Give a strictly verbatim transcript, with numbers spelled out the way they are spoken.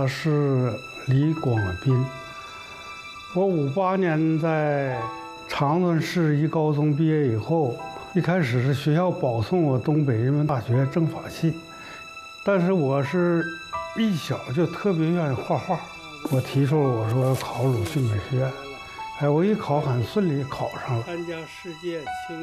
他是李广斌。我五八年在长春市一高中毕业以后，一开始是学校保送我东北人民大学政法系，但是我是一小就特别愿意画画。我提出了我说要考鲁迅美术院，哎，我一考很顺利考上了。参加世界青